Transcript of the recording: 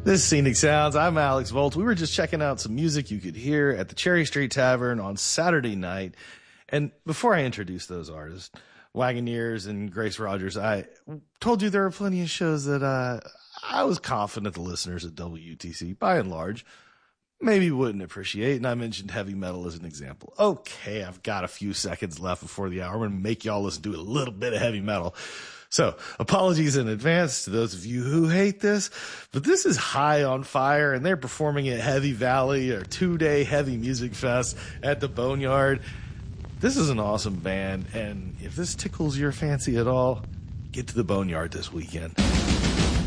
This is Scenic Sounds. I'm Alex Volt. We were just checking out some music you could hear at the Cherry Street Tavern on Saturday night. And before I introduce those artists, Wagoneers and Grace Rogers, I told you there are plenty of shows that I was confident the listeners at WTC, by and large, maybe wouldn't appreciate. And I mentioned heavy metal as an example. Okay, I've got a few seconds left before the hour. I'm going to make y'all listen to a little bit of heavy metal. So apologies in advance to those of you who hate this, but this is High on Fire, and they're performing at Heavy Valley, or 2-day heavy music fest at the Boneyard. This is an awesome band, and if this tickles your fancy at all, get to the Boneyard this weekend.